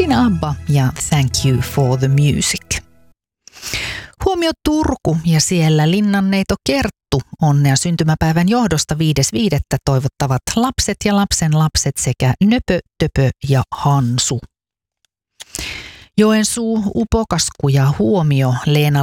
Siinä ABBA ja Thank You for the Music. Huomio Turku ja siellä linnanneito Kerttu onnea syntymäpäivän johdosta 5.5. toivottavat lapset ja lapsen lapset sekä Nöpö, Töpö ja Hansu. Joensuu, Upokasku ja huomio Leena